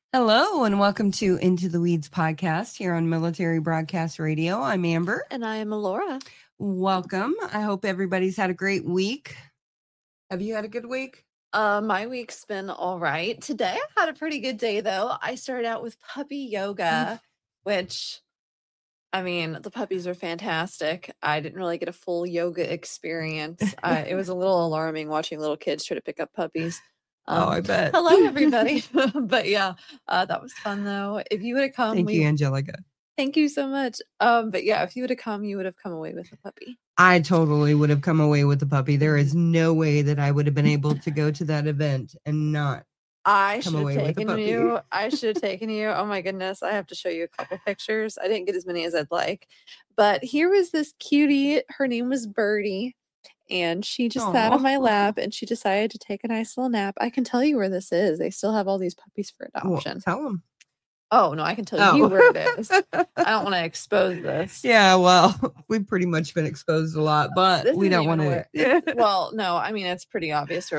Hello and welcome to Into the Weeds podcast here on Military Broadcast Radio. I'm Amber. And I am Laura. Welcome. I hope everybody's had a great week. Have you had a good week? My week's been all right. Today I had a pretty good day though. I started out with puppy yoga, which, I mean, the puppies are fantastic. I didn't really get a full yoga experience. It was a little alarming watching little kids try to pick up puppies. I bet. Hello, everybody. But yeah, that was fun though. If you would have come, Thank you, Angelica. Thank you so much. But yeah, if you would have come, you would have come away with a puppy. I totally would have come away with a puppy. There is no way that I would have been able to go to that event and not I should have taken you. Oh my goodness. I have to show you a couple pictures. I didn't get as many as I'd like. But here was this cutie. Her name was Birdie. And she just sat on my lap and she decided to take a nice little nap. I can tell you where this is. They still have all these puppies for adoption. Well, tell them. Oh, no, I can tell you where it is. I don't want to expose this. Yeah, well, we've pretty much been exposed a lot, but we don't want to. Well, no, I mean, it's pretty obvious where